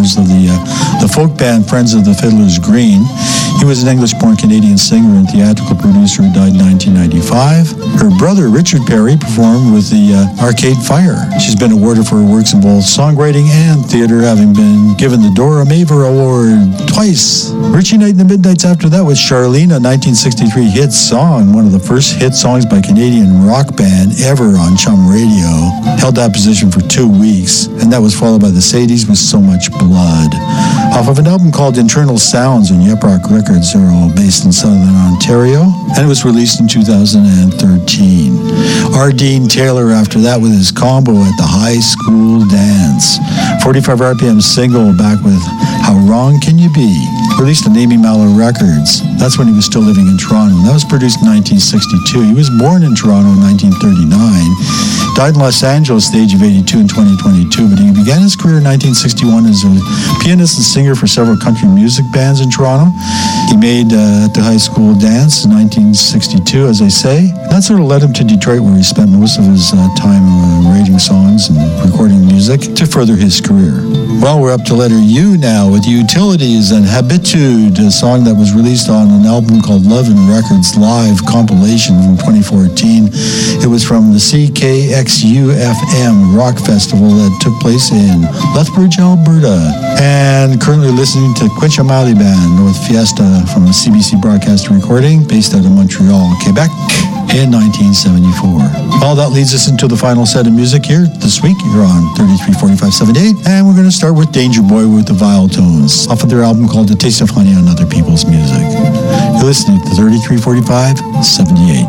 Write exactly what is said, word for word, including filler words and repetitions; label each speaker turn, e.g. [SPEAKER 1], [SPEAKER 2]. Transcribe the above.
[SPEAKER 1] members of the, uh, the folk band Friends of the Fiddler's Green. He was an English-born Canadian singer and theatrical producer who died in nineteen ninety-five. Her brother, Richard Perry, performed with the uh, Arcade Fire. She's been awarded for her works in both songwriting and theater, having been given the Dora Maver Award twice. Richie Night in the Midnights after that was Charlene, a nineteen sixty-three hit song, one of the first hit songs by a Canadian rock band ever on Chum Radio. Held that position for two weeks, and that was followed by the Sadies with So Much Blood. Off of an album called Internal Sounds on Yep Rock Records, they're all based in Southern Ontario, and it was released in two thousand thirteen. R. Dean Taylor after that with his combo at the High School Dance. forty-five R P M single back with How Wrong Can You Be? Released on Amy Mallow Records. That's when he was still living in Toronto. That was produced in nineteen sixty-two. He was born in Toronto in nineteen thirty-nine. Died in Los Angeles at the age of eighty-two in twenty twenty-two, but he began his career in nineteen sixty-one as a pianist and singer for several country music bands in Toronto. He made uh, at the High School Dance in nineteen sixty-two, as I say. That sort of led him to Detroit, where he spent most of his uh, time uh, writing songs and recording music to further his career. Well, we're up to letter U now with Utilities and Habitude, a song that was released on an album called Love and Records Live compilation from twenty fourteen. It was from the C K X U F M Rock Festival that took place in Lethbridge, Alberta. And currently listening to Quinchamalie Band with Fiesta from the C B C Broadcasting Recording, based out of Montreal, Quebec, in nineteen seventy-four. Well, that leads us into the final set of music here this week. You're on thirty-three forty-five seventy-eight, and we're going to start with Danger Boy with the Vile Tones, off of their album called The Taste of Honey on Other People's Music. You're listening to thirty-three forty-five seventy-eight.